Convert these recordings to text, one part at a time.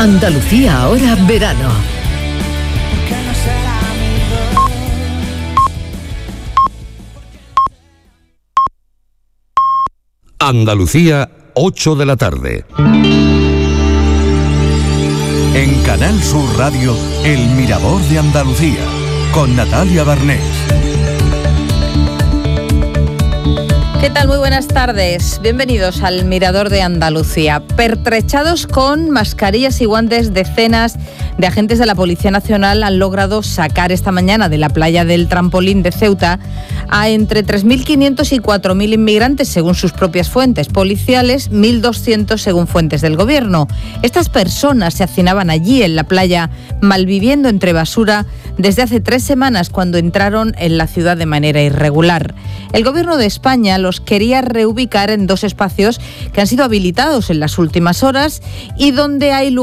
Andalucía ahora verano. Andalucía, 8 de la tarde. En Canal Sur Radio, El Mirador de Andalucía, con Natalia Barnés. ¿Qué tal? Muy buenas tardes. Bienvenidos al Mirador de Andalucía. Pertrechados con mascarillas y guantes, decenas de agentes de la Policía Nacional han logrado sacar esta mañana de la playa del Trampolín de Ceuta a entre 3.500 y 4.000 inmigrantes, según sus propias fuentes policiales, 1.200 según fuentes del gobierno. Estas personas se hacinaban allí en la playa, malviviendo entre basura desde hace 3 semanas, cuando entraron en la ciudad de manera irregular. El gobierno de España los quería reubicar en 2 espacios que han sido habilitados en las últimas horas y donde hay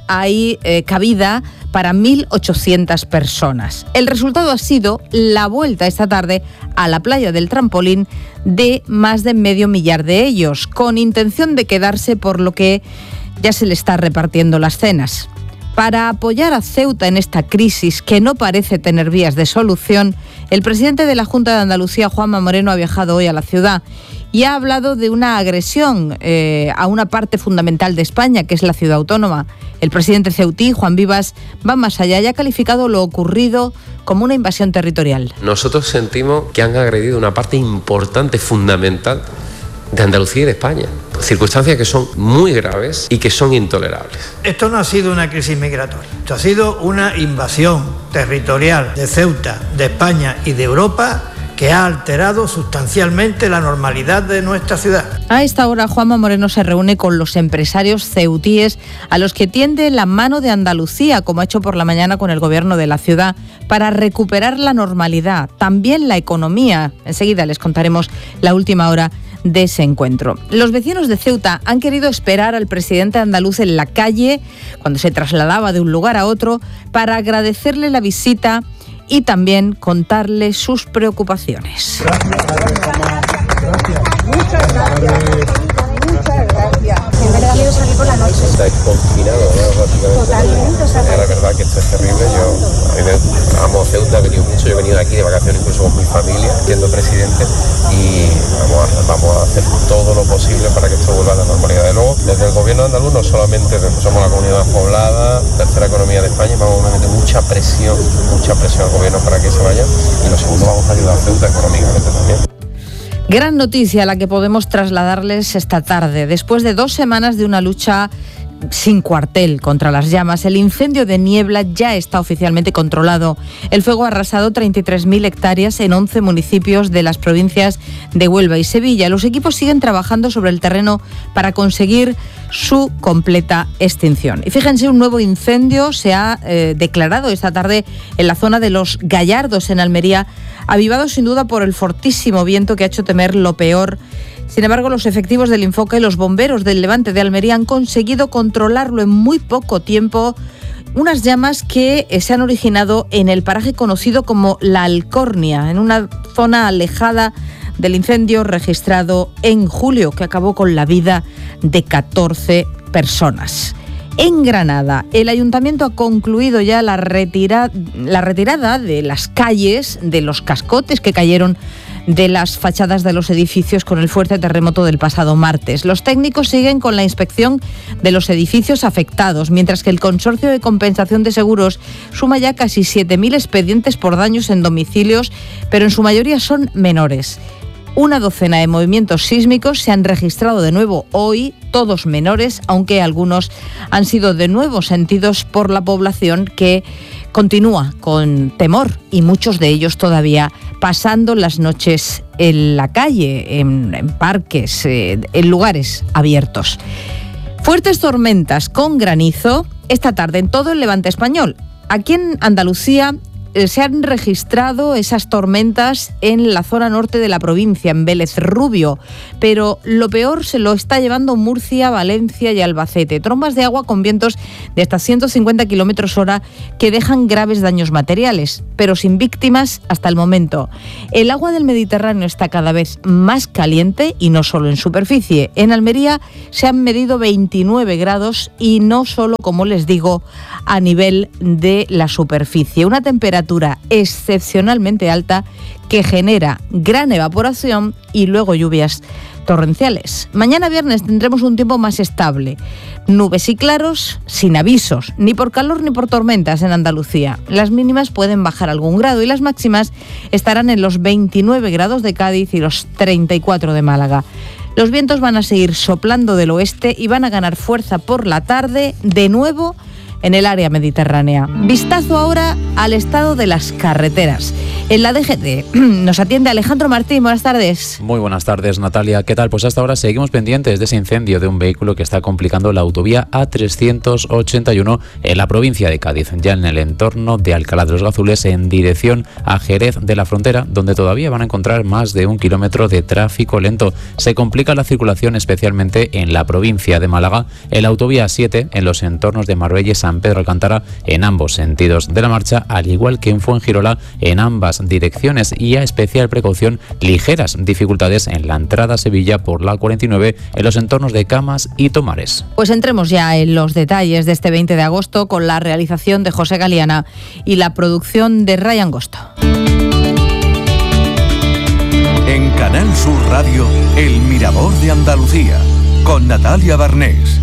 cabida para 1.800 personas. El resultado ha sido la vuelta esta tarde a la playa del Trampolín de más de medio millar de ellos, con intención de quedarse, por lo que ya se le está repartiendo las cenas. Para apoyar a Ceuta en esta crisis que no parece tener vías de solución, el presidente de la Junta de Andalucía, Juanma Moreno, ha viajado hoy a la ciudad y ha hablado de una agresión a una parte fundamental de España, que es la ciudad autónoma. El presidente ceutí, Juan Vivas, va más allá y ha calificado lo ocurrido como una invasión territorial. Nosotros sentimos que han agredido una parte importante, fundamental, de Andalucía y de España. Circunstancias que son muy graves y que son intolerables. Esto no ha sido una crisis migratoria, esto ha sido una invasión territorial de Ceuta, de España y de Europa, que ha alterado sustancialmente la normalidad de nuestra ciudad. A esta hora, Juanma Moreno se reúne con los empresarios ceutíes a los que tiende la mano de Andalucía, como ha hecho por la mañana con el gobierno de la ciudad, para recuperar la normalidad, también la economía. Enseguida les contaremos la última hora de ese encuentro. Los vecinos de Ceuta han querido esperar al presidente andaluz en la calle, cuando se trasladaba de un lugar a otro, para agradecerle la visita y también contarle sus preocupaciones. Muchas gracias. En verdad quiero salir por la noche. Estáis confinados, ¿no? Totalmente. La verdad que esto es terrible. Yo amo Ceuta, he venido mucho, yo he venido aquí de vacaciones incluso con mi familia, siendo presidente, y vamos a hacer todo lo posible para que esto vuelva a la normalidad. De luego, desde el gobierno andaluz, no solamente somos la comunidad más poblada, tercera economía de España, vamos a meter mucha presión al gobierno para que se vaya, y lo segundo, vamos a ayudar a Ceuta económicamente también. Gran noticia la que podemos trasladarles esta tarde. Después de 2 semanas de una lucha sin cuartel contra las llamas, el incendio de Niebla ya está oficialmente controlado. El fuego ha arrasado 33.000 hectáreas en 11 municipios de las provincias de Huelva y Sevilla. Los equipos siguen trabajando sobre el terreno para conseguir su completa extinción. Y fíjense, un nuevo incendio se ha declarado esta tarde en la zona de Los Gallardos, en Almería, avivado sin duda por el fortísimo viento que ha hecho temer lo peor. Sin embargo, los efectivos del Infoca y los bomberos del Levante de Almería han conseguido controlarlo en muy poco tiempo. Unas llamas que se han originado en el paraje conocido como La Alcornia, en una zona alejada del incendio registrado en julio, que acabó con la vida de 14 personas. En Granada, el ayuntamiento ha concluido ya la retirada de las calles, de los cascotes que cayeron de las fachadas de los edificios con el fuerte terremoto del pasado martes. Los técnicos siguen con la inspección de los edificios afectados, mientras que el Consorcio de Compensación de Seguros suma ya casi 7.000 expedientes por daños en domicilios, pero en su mayoría son menores. Una docena de movimientos sísmicos se han registrado de nuevo hoy, todos menores, aunque algunos han sido de nuevo sentidos por la población, que continúa con temor, y muchos de ellos todavía pasando las noches en la calle, en parques, en lugares abiertos. Fuertes tormentas con granizo esta tarde en todo el levante español. Aquí en Andalucía se han registrado esas tormentas en la zona norte de la provincia, en Vélez Rubio, pero lo peor se lo está llevando Murcia, Valencia y Albacete. Trombas de agua con vientos de hasta 150 km/h que dejan graves daños materiales, pero sin víctimas hasta el momento. El agua del Mediterráneo está cada vez más caliente y no solo en superficie. En Almería se han medido 29 grados y no solo, como les digo, a nivel de la superficie. Una temperatura excepcionalmente alta que genera gran evaporación y luego lluvias torrenciales. Mañana viernes tendremos un tiempo más estable. Nubes y claros, sin avisos, ni por calor ni por tormentas en Andalucía. Las mínimas pueden bajar algún grado y las máximas estarán en los 29 grados de Cádiz y los 34 de Málaga. Los vientos van a seguir soplando del oeste y van a ganar fuerza por la tarde, de nuevo en el área mediterránea. Vistazo ahora al estado de las carreteras. En la DGT nos atiende Alejandro Martín. Buenas tardes. Muy buenas tardes, Natalia. ¿Qué tal? Pues hasta ahora seguimos pendientes de ese incendio de un vehículo que está complicando la autovía A381 en la provincia de Cádiz, ya en el entorno de Alcalá de los Gazules, en dirección a Jerez de la Frontera, donde todavía van a encontrar más de 1 kilómetro de tráfico lento. Se complica la circulación especialmente en la provincia de Málaga, en la autovía 7, en los entornos de Marbella y San Pedro Alcántara, en ambos sentidos de la marcha, al igual que en Fuengirola, en ambas direcciones, y a especial precaución, ligeras dificultades en la entrada a Sevilla por la 49 en los entornos de Camas y Tomares. Pues entremos ya en los detalles de este 20 de agosto con la realización de José Galiana y la producción de Ray Angosto. En Canal Sur Radio, El Mirador de Andalucía, con Natalia Barnés.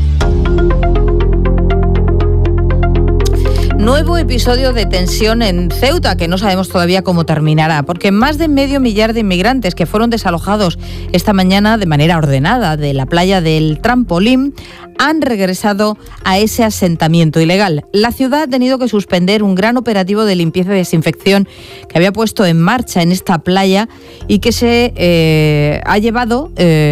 Nuevo episodio de tensión en Ceuta, que no sabemos todavía cómo terminará, porque más de 500 000 de inmigrantes que fueron desalojados esta mañana de manera ordenada de la playa del Trampolín han regresado a ese asentamiento ilegal. La ciudad ha tenido que suspender un gran operativo de limpieza y desinfección que había puesto en marcha en esta playa y que se ha llevado...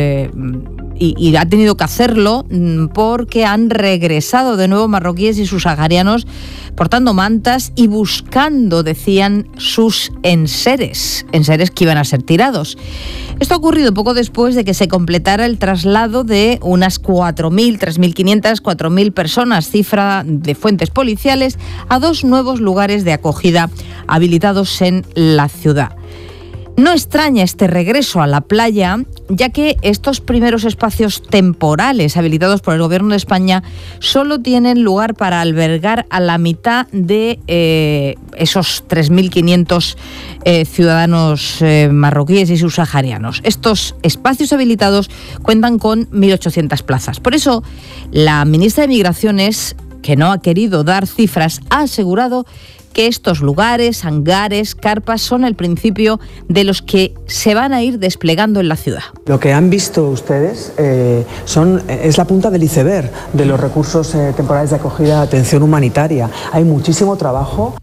Y ha tenido que hacerlo porque han regresado de nuevo marroquíes y sus saharianos portando mantas y buscando, decían, sus enseres que iban a ser tirados. Esto ha ocurrido poco después de que se completara el traslado de unas 4.000, 3.500, 4.000 personas, cifra de fuentes policiales, a 2 nuevos lugares de acogida habilitados en la ciudad. No extraña este regreso a la playa, ya que estos primeros espacios temporales habilitados por el Gobierno de España solo tienen lugar para albergar a la mitad de esos 3.500 ciudadanos marroquíes y subsaharianos. Estos espacios habilitados cuentan con 1.800 plazas. Por eso, la ministra de Migraciones, que no ha querido dar cifras, ha asegurado que estos lugares, hangares, carpas, son el principio de los que se van a ir desplegando en la ciudad. Lo que han visto ustedes es la punta del iceberg de los recursos temporales de acogida de atención humanitaria. Hay muchísimo trabajo.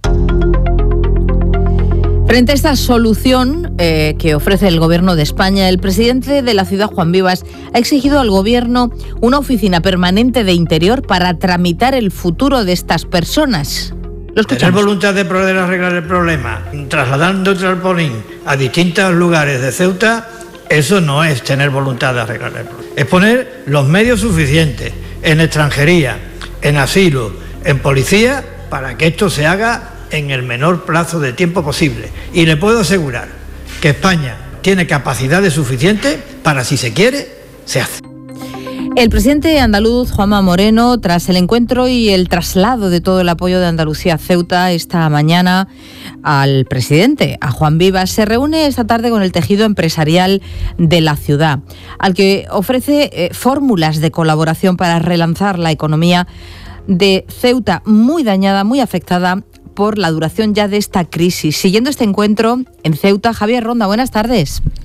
Frente a esta solución que ofrece el Gobierno de España, el presidente de la ciudad, Juan Vivas, ha exigido al Gobierno una oficina permanente de Interior para tramitar el futuro de estas personas. Tener voluntad de poder arreglar el problema, trasladando el trampolín a distintos lugares de Ceuta, eso no es tener voluntad de arreglar el problema. Es poner los medios suficientes en extranjería, en asilo, en policía, para que esto se haga en el menor plazo de tiempo posible. Y le puedo asegurar que España tiene capacidades suficientes para, si se quiere, se hace. El presidente andaluz, Juanma Moreno, tras el encuentro y el traslado de todo el apoyo de Andalucía a Ceuta esta mañana al presidente, a Juan Vivas, se reúne esta tarde con el tejido empresarial de la ciudad, al que ofrece fórmulas de colaboración para relanzar la economía de Ceuta, muy dañada, muy afectada por la duración ya de esta crisis. Siguiendo este encuentro en Ceuta, Javier Ronda, buenas tardes.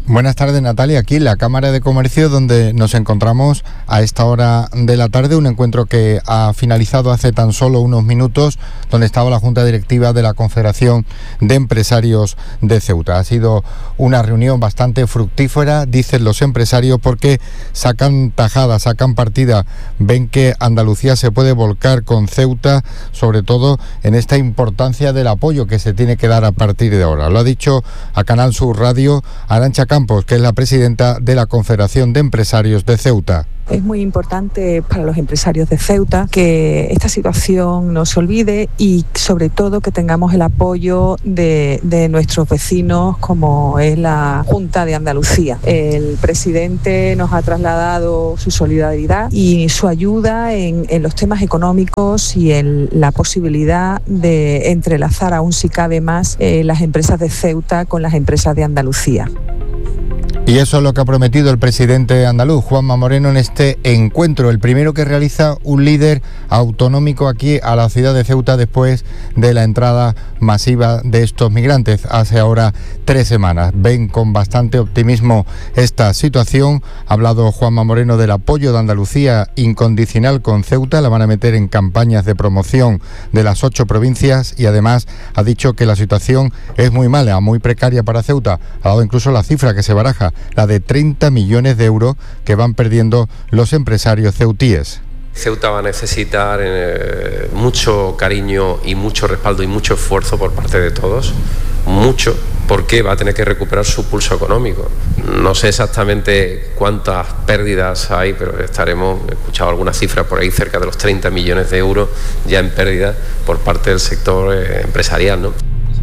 Buenas tardes, Natalia. Aquí en la Cámara de Comercio, donde nos encontramos a esta hora de la tarde, un encuentro que ha finalizado hace tan solo unos minutos, donde estaba la Junta Directiva de la Confederación de Empresarios de Ceuta. Ha sido una reunión bastante fructífera, dicen los empresarios, porque sacan tajada, sacan partida, ven que Andalucía se puede volcar con Ceuta, sobre todo en esta importancia del apoyo que se tiene que dar a partir de ahora. Lo ha dicho a Canal Sur Radio Arantxa Campos, que es la presidenta de la Confederación de Empresarios de Ceuta. Es muy importante para los empresarios de Ceuta que esta situación no se olvide y sobre todo que tengamos el apoyo de nuestros vecinos como es la Junta de Andalucía. El presidente nos ha trasladado su solidaridad y su ayuda en los temas económicos y en la posibilidad de entrelazar aún si cabe más las empresas de Ceuta con las empresas de Andalucía. Y eso es lo que ha prometido el presidente andaluz, Juanma Moreno, en este encuentro, el primero que realiza un líder autonómico aquí a la ciudad de Ceuta después de la entrada masiva de estos migrantes hace ahora 3 semanas. Ven con bastante optimismo esta situación. Ha hablado Juanma Moreno del apoyo de Andalucía incondicional con Ceuta, la van a meter en campañas de promoción de las 8 provincias y además ha dicho que la situación es muy mala, muy precaria para Ceuta. Ha dado incluso la cifra que se baraja, la de 30 millones de euros que van perdiendo los empresarios ceutíes. Ceuta va a necesitar mucho cariño y mucho respaldo y mucho esfuerzo por parte de todos, mucho, porque va a tener que recuperar su pulso económico. No sé exactamente cuántas pérdidas hay, pero he escuchado algunas cifras por ahí, cerca de los 30 millones de euros ya en pérdida por parte del sector empresarial, ¿no?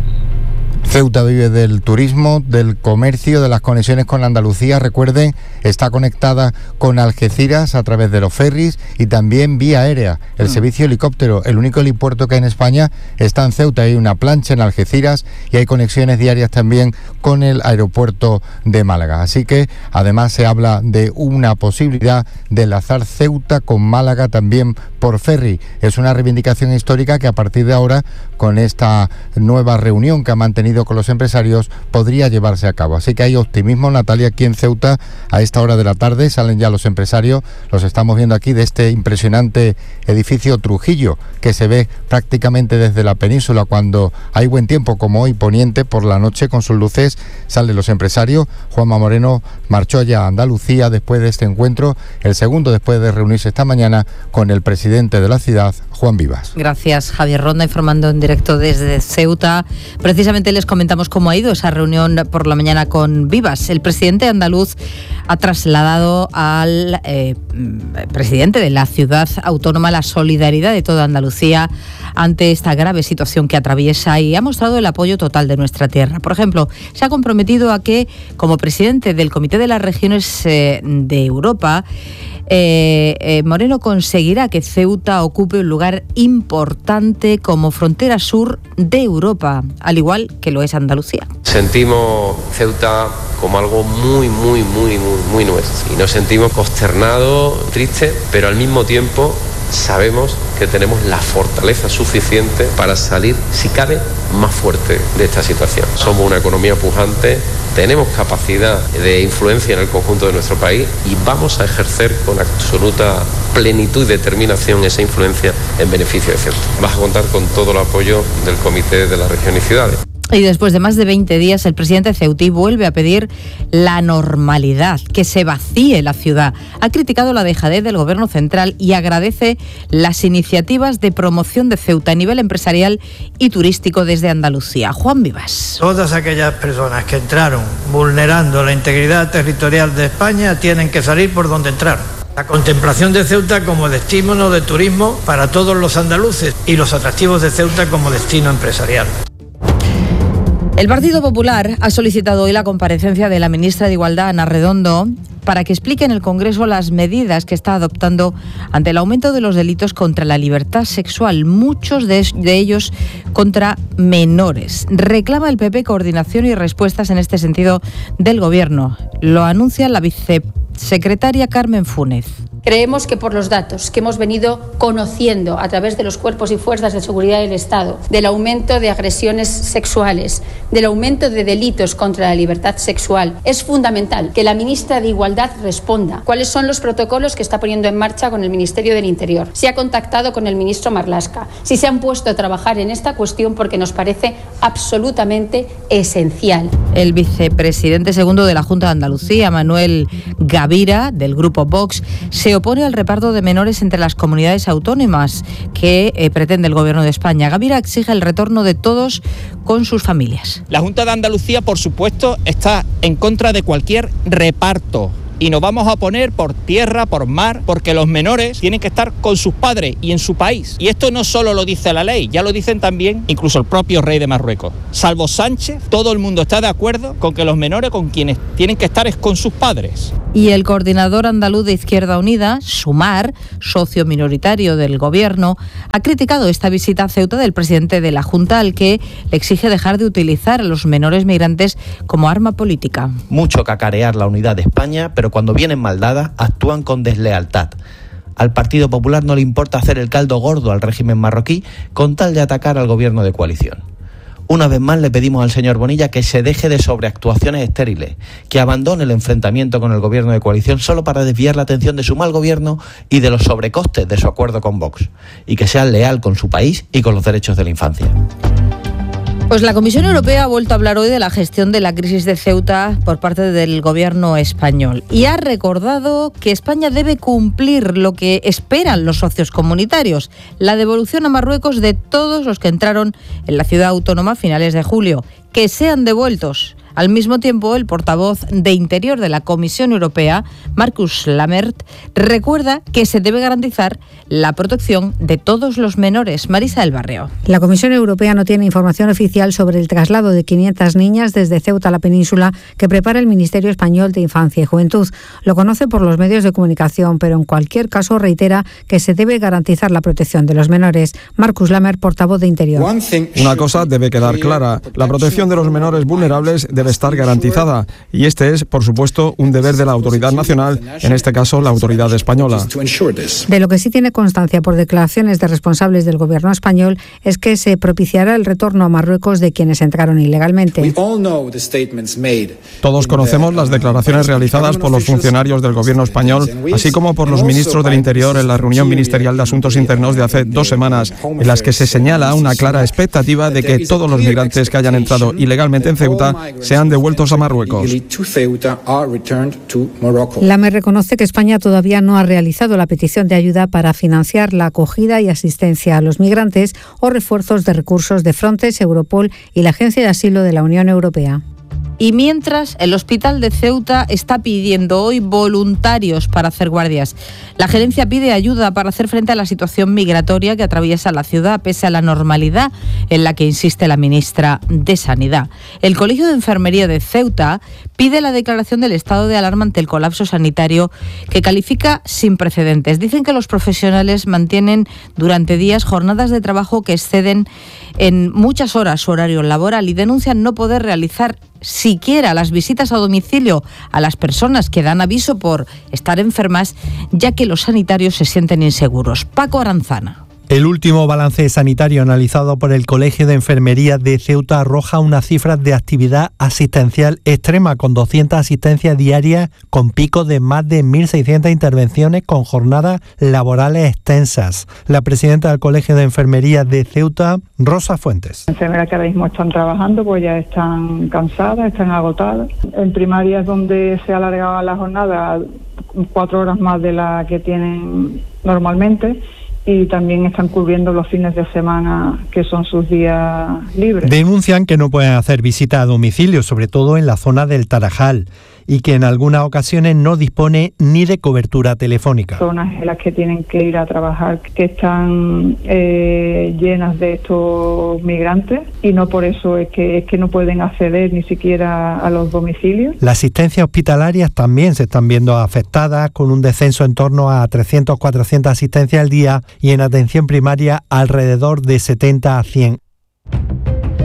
Ceuta vive del turismo, del comercio, de las conexiones con Andalucía. Recuerden, está conectada con Algeciras a través de los ferries y también vía aérea. El servicio helicóptero, el único helipuerto que hay en España, está en Ceuta. Hay una plancha en Algeciras y hay conexiones diarias también con el aeropuerto de Málaga. Así que además se habla de una posibilidad de enlazar Ceuta con Málaga también por ferry. Es una reivindicación histórica que a partir de ahora, con esta nueva reunión que ha mantenido con los empresarios, podría llevarse a cabo. Así que hay optimismo, Natalia, aquí en Ceuta a esta hora de la tarde. Salen ya los empresarios, los estamos viendo aquí de este impresionante edificio Trujillo, que se ve prácticamente desde la península cuando hay buen tiempo, como hoy, poniente, por la noche con sus luces. Salen los empresarios. Juanma Moreno marchó ya a Andalucía después de este encuentro, el segundo después de reunirse esta mañana con el presidente de la ciudad, Juan Vivas. Gracias, Javier Ronda, informando en directo desde Ceuta. Precisamente les comentamos cómo ha ido esa reunión por la mañana con Vivas. El presidente andaluz ha trasladado al presidente de la ciudad autónoma la solidaridad de toda Andalucía ante esta grave situación que atraviesa y ha mostrado el apoyo total de nuestra tierra. Por ejemplo, se ha comprometido a que, como presidente del Comité de las Regiones de Europa, Moreno conseguirá que Ceuta ocupe un lugar importante como frontera sur de Europa, al igual que lo es Andalucía. Sentimos Ceuta como algo muy nuestro y nos sentimos consternados, tristes, pero al mismo tiempo sabemos que tenemos la fortaleza suficiente para salir, si cabe, más fuerte de esta situación. Somos una economía pujante, tenemos capacidad de influencia en el conjunto de nuestro país y vamos a ejercer con absoluta plenitud y determinación esa influencia en beneficio de Ceuta. Vas a contar con todo el apoyo del Comité de las Regiones y Ciudades. Y después de más de 20 días, el presidente ceutí vuelve a pedir la normalidad, que se vacíe la ciudad. Ha criticado la dejadez del gobierno central y agradece las iniciativas de promoción de Ceuta a nivel empresarial y turístico desde Andalucía. Juan Vivas. Todas aquellas personas que entraron vulnerando la integridad territorial de España tienen que salir por donde entraron. La contemplación de Ceuta como destino de turismo para todos los andaluces y los atractivos de Ceuta como destino empresarial. El Partido Popular ha solicitado hoy la comparecencia de la ministra de Igualdad, Ana Redondo, para que explique en el Congreso las medidas que está adoptando ante el aumento de los delitos contra la libertad sexual, muchos de ellos contra menores. Reclama el PP coordinación y respuestas en este sentido del Gobierno. Lo anuncia la vicesecretaria Carmen Fúnez. Creemos que por los datos que hemos venido conociendo a través de los cuerpos y fuerzas de seguridad del Estado, del aumento de agresiones sexuales, del aumento de delitos contra la libertad sexual, es fundamental que la ministra de Igualdad responda cuáles son los protocolos que está poniendo en marcha con el Ministerio del Interior, si ha contactado con el ministro Marlaska, si se han puesto a trabajar en esta cuestión, porque nos parece absolutamente esencial. El vicepresidente segundo de la Junta de Andalucía, Manuel Gavira, del grupo Vox, se opone al reparto de menores entre las comunidades autónomas que pretende el Gobierno de España. Gavira exige el retorno de todos con sus familias. La Junta de Andalucía, por supuesto, está en contra de cualquier reparto. Y nos vamos a oponer por tierra, por mar, porque los menores tienen que estar con sus padres y en su país. Y esto no solo lo dice la ley, ya lo dicen también incluso el propio rey de Marruecos. Salvo Sánchez, todo el mundo está de acuerdo con que los menores con quienes tienen que estar es con sus padres. Y el coordinador andaluz de Izquierda Unida, Sumar, socio minoritario del Gobierno, ha criticado esta visita a Ceuta del presidente de la Junta, al que le exige dejar de utilizar a los menores migrantes como arma política. Mucho cacarear la unidad de España, pero cuando vienen mal dadas, actúan con deslealtad. Al Partido Popular no le importa hacer el caldo gordo al régimen marroquí con tal de atacar al gobierno de coalición. Una vez más le pedimos al señor Bonilla que se deje de sobreactuaciones estériles, que abandone el enfrentamiento con el gobierno de coalición solo para desviar la atención de su mal gobierno y de los sobrecostes de su acuerdo con Vox, y que sea leal con su país y con los derechos de la infancia. Pues la Comisión Europea ha vuelto a hablar hoy de la gestión de la crisis de Ceuta por parte del Gobierno español y ha recordado que España debe cumplir lo que esperan los socios comunitarios, la devolución a Marruecos de todos los que entraron en la ciudad autónoma a finales de julio, que sean devueltos. Al mismo tiempo, el portavoz de Interior de la Comisión Europea, Markus Lammert, recuerda que se debe garantizar la protección de todos los menores. Marisa del Barrio. La Comisión Europea no tiene información oficial sobre el traslado de 500 niñas desde Ceuta a la península que prepara el Ministerio Español de Infancia y Juventud. Lo conoce por los medios de comunicación, pero en cualquier caso reitera que se debe garantizar la protección de los menores. Markus Lammert, portavoz de Interior. Una cosa debe quedar clara: la protección de los menores vulnerables debe estar garantizada, y este es, por supuesto, un deber de la autoridad nacional, en este caso la autoridad española. De lo que sí tiene constancia por declaraciones de responsables del gobierno español es que se propiciará el retorno a Marruecos de quienes entraron ilegalmente. Todos conocemos las declaraciones realizadas por los funcionarios del gobierno español, así como por los ministros del Interior en la reunión ministerial de Asuntos Internos de hace 2 semanas, en las que se señala una clara expectativa de que todos los migrantes que hayan entrado ilegalmente en Ceuta sean devueltos a Marruecos. Lammert reconoce que España todavía no ha realizado la petición de ayuda para financiar la acogida y asistencia a los migrantes o refuerzos de recursos de Frontex, Europol y la Agencia de Asilo de la Unión Europea. Y mientras, el Hospital de Ceuta está pidiendo hoy voluntarios para hacer guardias. La gerencia pide ayuda para hacer frente a la situación migratoria que atraviesa la ciudad, pese a la normalidad en la que insiste la ministra de Sanidad. El Colegio de Enfermería de Ceuta pide la declaración del estado de alarma ante el colapso sanitario, que califica sin precedentes. Dicen que los profesionales mantienen durante días jornadas de trabajo que exceden en muchas horas su horario laboral y denuncian no poder realizar siquiera las visitas a domicilio a las personas que dan aviso por estar enfermas, ya que los sanitarios se sienten inseguros. Paco Aranzana. El último balance sanitario analizado por el Colegio de Enfermería de Ceuta arroja unas cifras de actividad asistencial extrema, con 200 asistencias diarias, con picos de más de 1.600 intervenciones, con jornadas laborales extensas. La presidenta del Colegio de Enfermería de Ceuta, Rosa Fuentes. Las enfermeras que ahora mismo están trabajando pues ya están cansadas, están agotadas. En primaria es donde se alargaba la jornada 4 horas más de la que tienen normalmente, y también están cubriendo los fines de semana, que son sus días libres. Denuncian que no pueden hacer visita a domicilio, sobre todo en la zona del Tarajal, y que en algunas ocasiones no dispone ni de cobertura telefónica. Zonas en las que tienen que ir a trabajar, que están llenas de estos migrantes, y no por eso es que no pueden acceder ni siquiera a los domicilios. Las asistencias hospitalarias también se están viendo afectadas, con un descenso en torno a 300-400 asistencias al día, y en atención primaria alrededor de 70 a 100.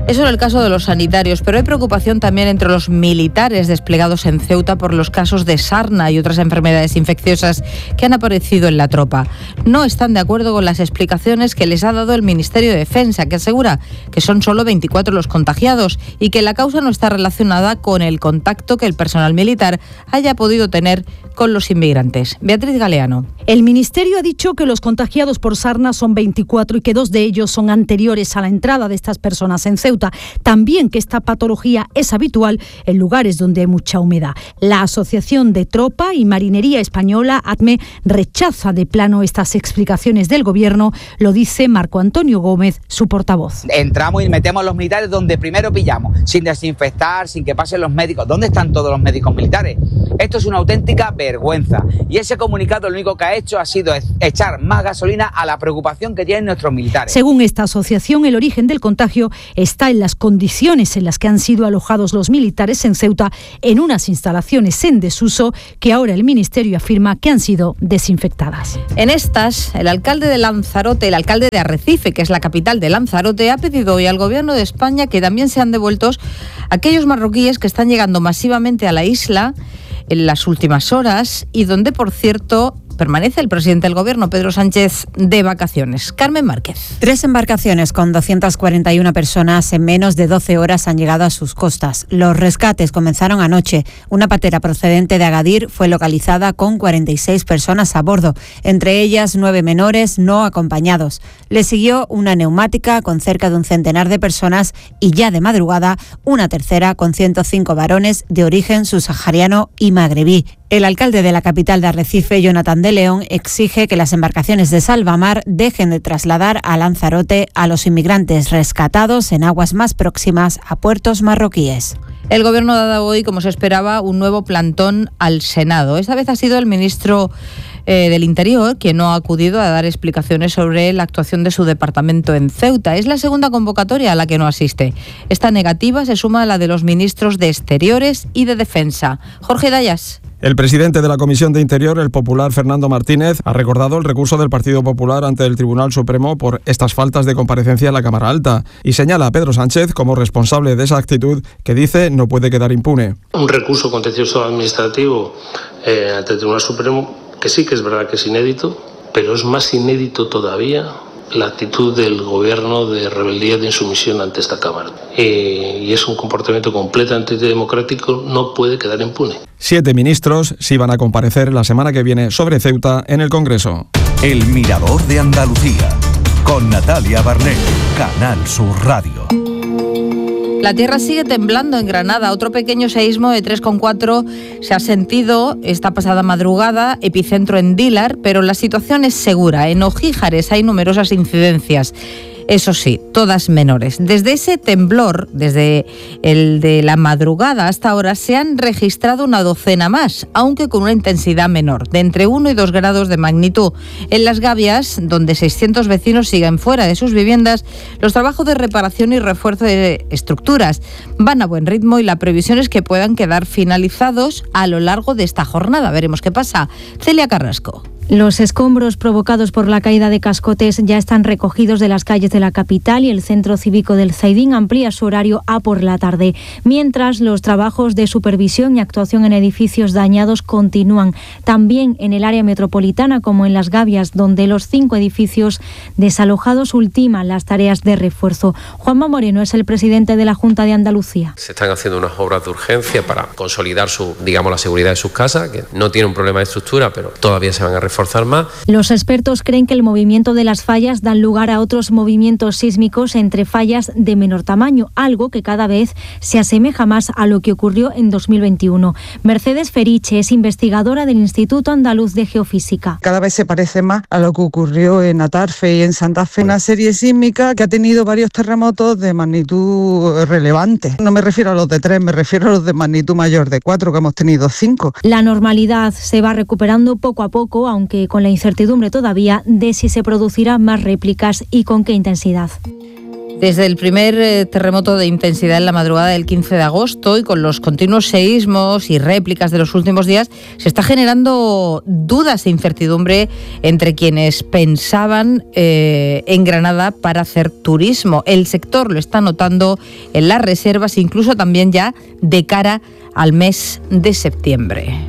Eso en el caso de los sanitarios, pero hay preocupación también entre los militares desplegados en Ceuta por los casos de sarna y otras enfermedades infecciosas que han aparecido en la tropa. No están de acuerdo con las explicaciones que les ha dado el Ministerio de Defensa, que asegura que son solo 24 los contagiados y que la causa no está relacionada con el contacto que el personal militar haya podido tener con los inmigrantes. Beatriz Galeano. El Ministerio ha dicho que los contagiados por sarna son 24 y que 2 de ellos son anteriores a la entrada de estas personas en Ceuta. También que esta patología es habitual en lugares donde hay mucha humedad. La Asociación de Tropa y Marinería Española, ATME, rechaza de plano estas explicaciones del Gobierno. Lo dice Marco Antonio Gómez, su portavoz. Entramos y metemos a los militares donde primero pillamos, sin desinfectar, sin que pasen los médicos. ¿Dónde están todos los médicos militares? Esto es una auténtica vergüenza. Y ese comunicado lo único que ha hecho ha sido echar más gasolina a la preocupación que tienen nuestros militares. Según esta asociación, el origen del contagio está en las condiciones en las que han sido alojados los militares en Ceuta, en unas instalaciones en desuso que ahora el Ministerio afirma que han sido desinfectadas. En estas, el alcalde de Arrecife, que es la capital de Lanzarote, ha pedido hoy al Gobierno de España que también sean devueltos aquellos marroquíes que están llegando masivamente a la isla en las últimas horas y donde, por cierto, permanece el presidente del Gobierno, Pedro Sánchez, de vacaciones. Carmen Márquez. 3 embarcaciones con 241 personas en menos de 12 horas han llegado a sus costas. Los rescates comenzaron anoche. Una patera procedente de Agadir fue localizada con 46 personas a bordo, entre ellas 9 menores no acompañados. Le siguió una neumática con cerca de un centenar de personas y ya de madrugada una tercera con 105 varones de origen subsahariano y magrebí. El alcalde de la capital de Arrecife, Jonathan de León, exige que las embarcaciones de Salvamar dejen de trasladar a Lanzarote a los inmigrantes rescatados en aguas más próximas a puertos marroquíes. El Gobierno ha dado hoy, como se esperaba, un nuevo plantón al Senado. Esta vez ha sido el ministro del Interior quien no ha acudido a dar explicaciones sobre la actuación de su departamento en Ceuta. Es la segunda convocatoria a la que no asiste. Esta negativa se suma a la de los ministros de Exteriores y de Defensa. Jorge Dayas. El presidente de la Comisión de Interior, el popular Fernando Martínez, ha recordado el recurso del Partido Popular ante el Tribunal Supremo por estas faltas de comparecencia en la Cámara Alta y señala a Pedro Sánchez como responsable de esa actitud que dice no puede quedar impune. Un recurso contencioso administrativo ante el Tribunal Supremo que sí que es verdad que es inédito, pero es más inédito todavía la actitud del Gobierno de rebeldía, de insumisión ante esta Cámara. Y es un comportamiento completamente antidemocrático, no puede quedar impune. 7 ministros sí van a comparecer la semana que viene sobre Ceuta en el Congreso. El Mirador de Andalucía, con Natalia Barnés, Canal Sur Radio. La tierra sigue temblando en Granada. Otro pequeño seísmo de 3,4 se ha sentido esta pasada madrugada, epicentro en Dílar, pero la situación es segura. En Ojíjares hay numerosas incidencias. Eso sí, todas menores. Desde ese temblor, desde el de la madrugada hasta ahora, se han registrado una docena más, aunque con una intensidad menor, de entre 1 y 2 grados de magnitud. En Las Gavias, donde 600 vecinos siguen fuera de sus viviendas, los trabajos de reparación y refuerzo de estructuras van a buen ritmo y la previsión es que puedan quedar finalizados a lo largo de esta jornada. Veremos qué pasa. Celia Carrasco. Los escombros provocados por la caída de cascotes ya están recogidos de las calles de la capital y el centro cívico del Zaidín amplía su horario a por la tarde, mientras los trabajos de supervisión y actuación en edificios dañados continúan, también en el área metropolitana como en Las Gavias, donde los 5 edificios desalojados ultiman las tareas de refuerzo. Juanma Moreno es el presidente de la Junta de Andalucía. Se están haciendo unas obras de urgencia para consolidar la seguridad de sus casas, que no tiene un problema de estructura, pero todavía se van a reforzar más. Los expertos creen que el movimiento de las fallas dan lugar a otros movimientos sísmicos entre fallas de menor tamaño, algo que cada vez se asemeja más a lo que ocurrió en 2021. Mercedes Feriche es investigadora del Instituto Andaluz de Geofísica. Cada vez se parece más a lo que ocurrió en Atarfe y en Santa Fe, una serie sísmica que ha tenido varios terremotos de magnitud relevante. No me refiero a los de 3, me refiero a los de magnitud mayor de 4, que hemos tenido 5. La normalidad se va recuperando poco a poco, aunque con la incertidumbre todavía de si se producirán más réplicas y con qué intensidad. Desde el primer terremoto de intensidad en la madrugada del 15 de agosto y con los continuos seísmos y réplicas de los últimos días, se está generando dudas e incertidumbre entre quienes pensaban en Granada para hacer turismo. El sector lo está notando en las reservas, incluso también ya de cara al mes de septiembre.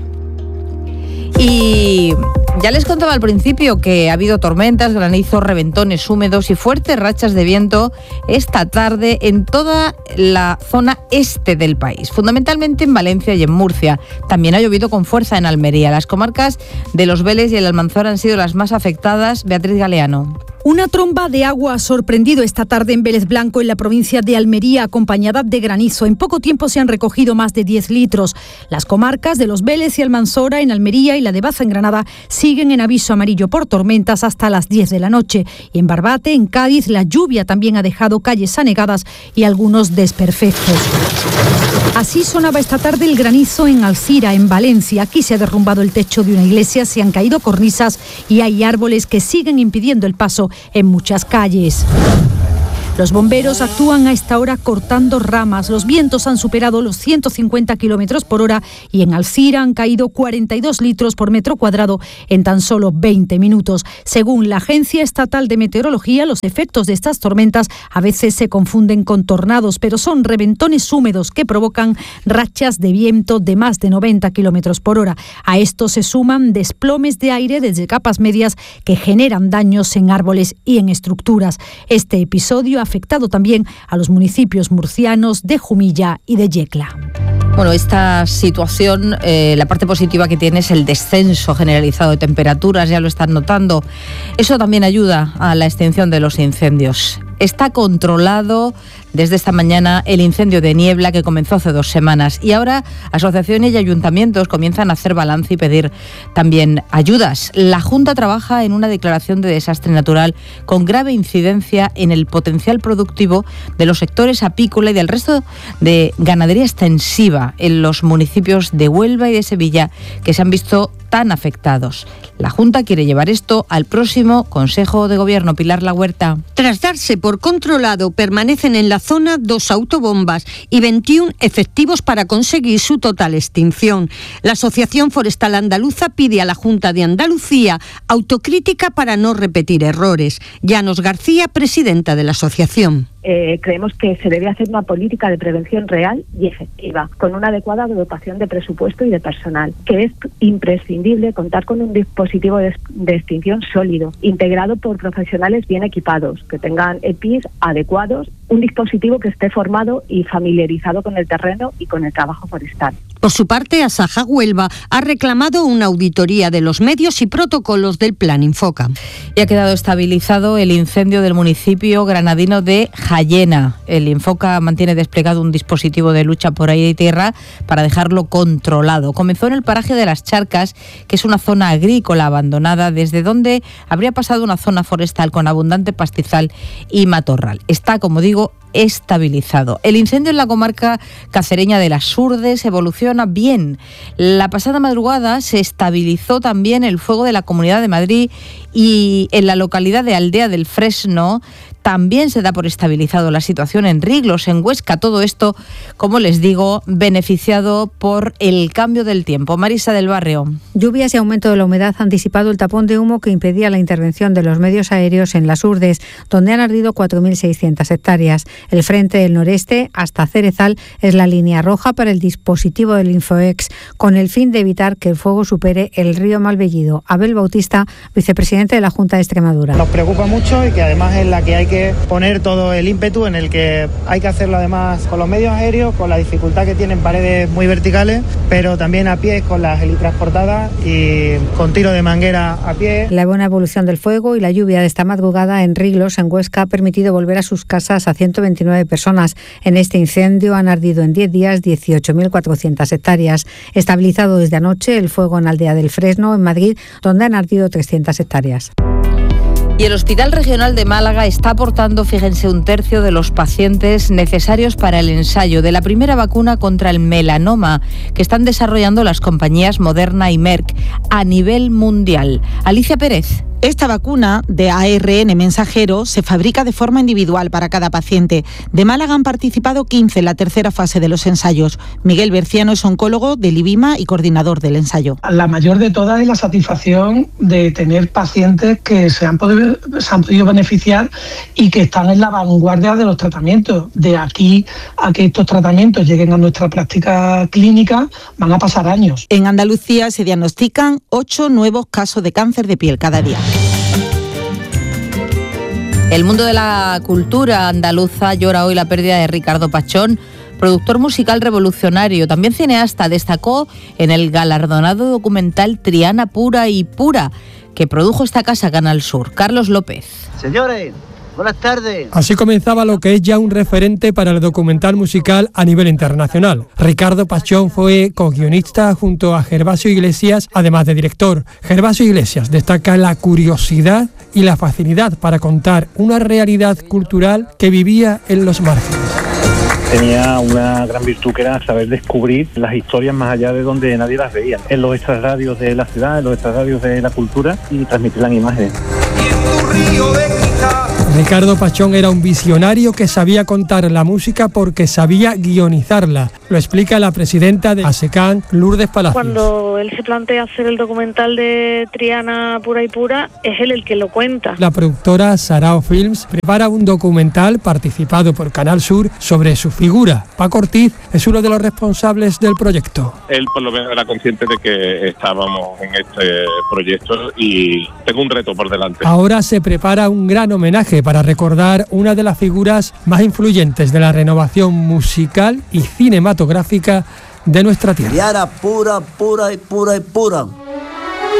Y ya les contaba al principio que ha habido tormentas, granizos, reventones húmedos y fuertes rachas de viento esta tarde en toda la zona este del país, fundamentalmente en Valencia y en Murcia. También ha llovido con fuerza en Almería. Las comarcas de Los Vélez y el Almanzora han sido las más afectadas. Beatriz Galeano. Una tromba de agua ha sorprendido esta tarde en Vélez Blanco, en la provincia de Almería, acompañada de granizo. En poco tiempo se han recogido más de 10 litros. Las comarcas de Los Vélez y Almanzora en Almería y la de Baza en Granada siguen en aviso amarillo por tormentas hasta las 10 de la noche. Y en Barbate, en Cádiz, la lluvia también ha dejado calles anegadas y algunos desperfectos. Así sonaba esta tarde el granizo en Alcira, en Valencia. Aquí se ha derrumbado el techo de una iglesia, se han caído cornisas y hay árboles que siguen impidiendo el paso en muchas calles. Los bomberos actúan a esta hora cortando ramas. Los vientos han superado los 150 kilómetros por hora y en Alcira han caído 42 litros por metro cuadrado en tan solo 20 minutos. Según la Agencia Estatal de Meteorología, los efectos de estas tormentas a veces se confunden con tornados, pero son reventones húmedos que provocan rachas de viento de más de 90 kilómetros por hora. A esto se suman desplomes de aire desde capas medias que generan daños en árboles y en estructuras. Este episodio ha afectado también a los municipios murcianos de Jumilla y de Yecla. Bueno, esta situación, la parte positiva que tiene es el descenso generalizado de temperaturas, ya lo están notando. Eso también ayuda a la extinción de los incendios. Está controlado desde esta mañana el incendio de Niebla que comenzó hace 2 semanas y ahora asociaciones y ayuntamientos comienzan a hacer balance y pedir también ayudas. La Junta trabaja en una declaración de desastre natural con grave incidencia en el potencial productivo de los sectores apícola y del resto de ganadería extensiva en los municipios de Huelva y de Sevilla que se han visto tan afectados. La Junta quiere llevar esto al próximo Consejo de Gobierno. Pilar La Huerta. Tras darse por controlado, permanecen en la zona 2 autobombas y 21 efectivos para conseguir su total extinción. La Asociación Forestal Andaluza pide a la Junta de Andalucía autocrítica para no repetir errores. Llanos García, presidenta de la asociación. Creemos que se debe hacer una política de prevención real y efectiva, con una adecuada dotación de presupuesto y de personal, que es imprescindible contar con un dispositivo de extinción sólido, integrado por profesionales bien equipados, que tengan EPIs adecuados, un dispositivo que esté formado y familiarizado con el terreno y con el trabajo forestal. Por su parte, Asaja Huelva ha reclamado una auditoría de los medios y protocolos del Plan Infoca. Y ha quedado estabilizado el incendio del municipio granadino de Jayena. El Infoca mantiene desplegado un dispositivo de lucha por aire y tierra para dejarlo controlado. Comenzó en el paraje de Las Charcas, que es una zona agrícola abandonada, desde donde habría pasado una zona forestal con abundante pastizal y matorral. Está, como digo, estabilizado. El incendio en la comarca cacereña de Las Urdes evoluciona bien. La pasada madrugada se estabilizó también el fuego de la Comunidad de Madrid y en la localidad de Aldea del Fresno también se da por estabilizado la situación en Riglos, en Huesca. Todo esto, como les digo, beneficiado por el cambio del tiempo. Marisa del Barrio. Lluvias y aumento de la humedad han disipado el tapón de humo que impedía la intervención de los medios aéreos en Las Urdes, donde han ardido 4.600 hectáreas. El frente del noreste hasta Cerezal es la línea roja para el dispositivo del Infoex, con el fin de evitar que el fuego supere el río Malvellido. Abel Bautista, vicepresidente de la Junta de Extremadura. Nos preocupa mucho y que además es la que hay que poner todo el ímpetu, en el que hay que hacerlo además con los medios aéreos, con la dificultad que tienen paredes muy verticales, pero también a pie con las helitransportadas y con tiro de manguera a pie. La buena evolución del fuego y la lluvia de esta madrugada en Riglos, en Huesca, ha permitido volver a sus casas a 129 personas. En este incendio han ardido en 10 días 18.400 hectáreas. Estabilizado desde anoche el fuego en Aldea del Fresno, en Madrid, donde han ardido 300 hectáreas. Y el Hospital Regional de Málaga está aportando, fíjense, 1/3 de los pacientes necesarios para el ensayo de la primera vacuna contra el melanoma que están desarrollando las compañías Moderna y Merck a nivel mundial. Alicia Pérez. Esta vacuna de ARN mensajero se fabrica de forma individual para cada paciente. De Málaga han participado 15 en la tercera fase de los ensayos. Miguel Berciano es oncólogo del IBIMA y coordinador del ensayo. La mayor de todas es la satisfacción de tener pacientes que se han podido beneficiar y que están en la vanguardia de los tratamientos. De aquí a que estos tratamientos lleguen a nuestra práctica clínica van a pasar años. En Andalucía se diagnostican 8 nuevos casos de cáncer de piel cada día. El mundo de la cultura andaluza llora hoy la pérdida de Ricardo Pachón, productor musical revolucionario, también cineasta. Destacó en el galardonado documental Triana pura y pura, que produjo esta casa Canal Sur. Carlos López. Señores, buenas tardes. Así comenzaba lo que es ya un referente para el documental musical a nivel internacional. Ricardo Pachón fue co-guionista junto a Gervasio Iglesias, además de director. Gervasio Iglesias destaca la curiosidad y la facilidad para contar una realidad cultural que vivía en los márgenes. Tenía una gran virtud que era saber descubrir las historias más allá de donde nadie las veía, en los extrarradios de la ciudad, en los extrarradios de la cultura, y transmitirlas en imágenes. Ricardo Pachón era un visionario que sabía contar la música porque sabía guionizarla. Lo explica la presidenta de ASECAN, Lourdes Palacios. Cuando él se plantea hacer el documental de Triana pura y pura, es él el que lo cuenta. La productora Sarao Films prepara un documental participado por Canal Sur sobre su figura. Paco Ortiz es uno de los responsables del proyecto. Él por lo menos era consciente de que estábamos en este proyecto y tengo un reto por delante. Ahora se prepara un gran homenaje para recordar una de las figuras más influyentes de la renovación musical y cinematográfica de nuestra tierra. Triana pura, pura y pura y pura.